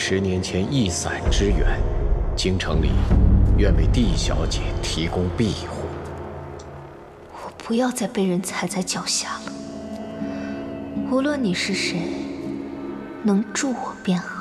10年前一伞之缘，京城里愿为帝小姐提供庇护。 我不要再被人踩在脚下了。无论你是谁，能助我便好。